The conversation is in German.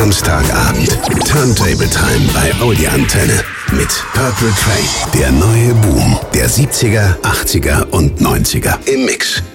Samstagabend. Turntable Time bei Audi Antenne. Mit Purple Train. Der neue Boom der 70er, 80er und 90er im Mix.